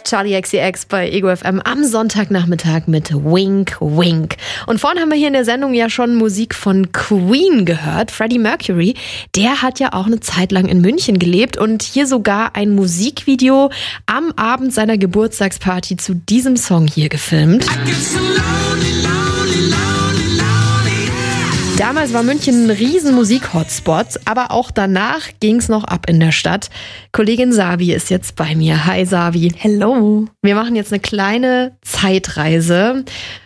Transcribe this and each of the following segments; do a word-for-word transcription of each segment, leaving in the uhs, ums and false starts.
Charli X C X bei Ego F M am Sonntagnachmittag mit Wink Wink. Und vorhin haben wir hier in der Sendung ja schon Musik von Queen gehört. Freddie Mercury, der hat ja auch eine Zeit lang in München gelebt und hier sogar ein Musikvideo am Abend seiner Geburtstagsparty zu diesem Song hier gefilmt. Damals war München ein riesen Musik-Hotspot, aber auch danach ging's noch ab in der Stadt. Kollegin Sabi ist jetzt bei mir. Hi Sabi. Hello. Wir machen jetzt eine kleine Zeitreise.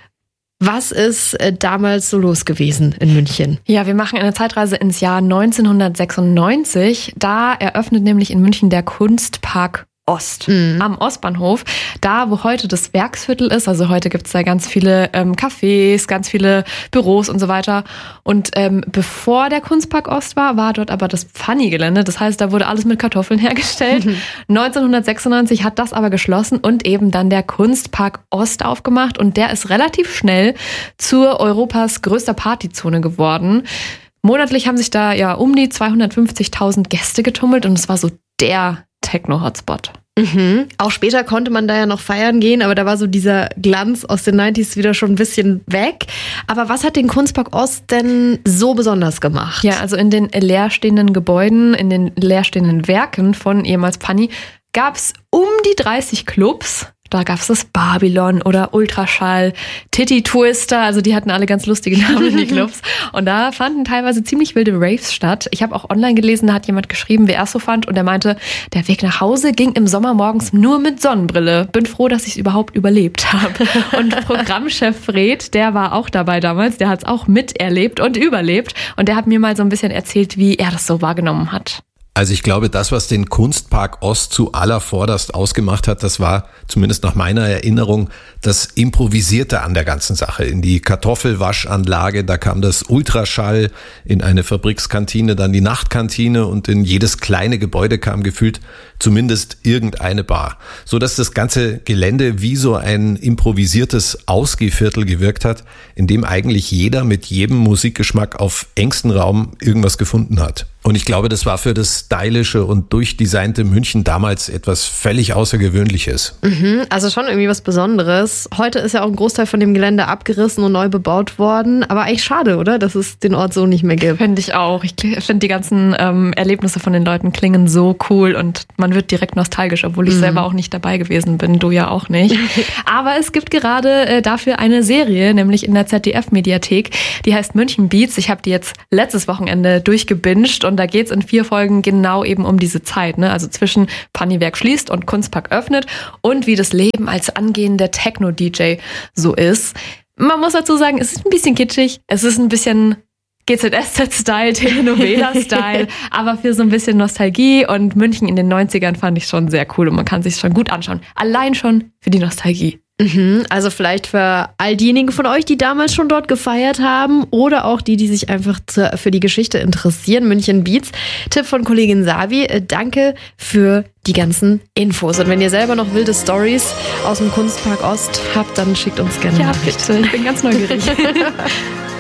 Was ist damals so los gewesen in München? Ja, wir machen eine Zeitreise ins Jahr neunzehnhundertsechsundneunzig. Da eröffnet nämlich in München der Kunstpark Ost, mhm. am Ostbahnhof, da wo heute das Werksviertel ist. Also heute gibt's da ganz viele ähm, Cafés, ganz viele Büros und so weiter. Und ähm, bevor der Kunstpark Ost war, war dort aber das Pfanni-Gelände. Das heißt, da wurde alles mit Kartoffeln hergestellt. Mhm. neunzehnhundertsechsundneunzig hat das aber geschlossen und eben dann der Kunstpark Ost aufgemacht. Und der ist relativ schnell zur Europas größter Partyzone geworden. Monatlich haben sich da ja um die zweihundertfünfzigtausend Gäste getummelt und es war so der Techno-Hotspot. Mhm. Auch später konnte man da ja noch feiern gehen, aber da war so dieser Glanz aus den neunziger wieder schon ein bisschen weg. Aber was hat den Kunstpark Ost denn so besonders gemacht? Ja, also in den leerstehenden Gebäuden, in den leerstehenden Werken von ehemals Pfanni gab es um die dreißig Clubs. Da gab es das Babylon oder Ultraschall, Titty Twister, also die hatten alle ganz lustige Namen, die Clubs. Und da fanden teilweise ziemlich wilde Raves statt. Ich habe auch online gelesen, da hat jemand geschrieben, wie er es so fand. Und er meinte, der Weg nach Hause ging im Sommer morgens nur mit Sonnenbrille. Bin froh, dass ich es überhaupt überlebt habe. Und Programmchef Fred, der war auch dabei damals, der hat es auch miterlebt und überlebt. Und der hat mir mal so ein bisschen erzählt, wie er das so wahrgenommen hat. Also ich glaube, das, was den Kunstpark Ost zu allervorderst ausgemacht hat, das war zumindest nach meiner Erinnerung das Improvisierte an der ganzen Sache. In die Kartoffelwaschanlage, da kam das Ultraschall, in eine Fabrikskantine dann die Nachtkantine und in jedes kleine Gebäude kam gefühlt zumindest irgendeine Bar. So dass das ganze Gelände wie so ein improvisiertes Ausgehviertel gewirkt hat, in dem eigentlich jeder mit jedem Musikgeschmack auf engstem Raum irgendwas gefunden hat. Und ich glaube, das war für das stylische und durchdesignte München damals etwas völlig Außergewöhnliches. Mhm, also schon irgendwie was Besonderes. Heute ist ja auch ein Großteil von dem Gelände abgerissen und neu bebaut worden. Aber eigentlich schade, oder? Dass es den Ort so nicht mehr gibt. Finde ich auch. Ich finde, die ganzen ähm, Erlebnisse von den Leuten klingen so cool und man wird direkt nostalgisch, obwohl ich mhm. selber auch nicht dabei gewesen bin. Du ja auch nicht. Aber es gibt gerade äh, dafür eine Serie, nämlich in der Z D F-Mediathek. Die heißt München Beats. Ich habe die jetzt letztes Wochenende durchgebinged und da geht es in vier Folgen genau eben um diese Zeit, ne? Also zwischen Pfanniwerk schließt und Kunstpark öffnet und wie das Leben als angehender Techno-D J so ist. Man muss dazu sagen, es ist ein bisschen kitschig, es ist ein bisschen G Z S Z-Style, Telenovela-Style, aber für so ein bisschen Nostalgie und München in den neunzigern fand ich schon sehr cool und man kann sich schon gut anschauen. Allein schon für die Nostalgie. Mhm, also vielleicht für all diejenigen von euch, die damals schon dort gefeiert haben oder auch die, die sich einfach zu, für die Geschichte interessieren. München Beats. Tipp von Kollegin Sabi. Danke für die ganzen Infos. Und wenn ihr selber noch wilde Stories aus dem Kunstpark Ost habt, dann schickt uns gerne. Ja, bitte. Ich bin ganz neugierig.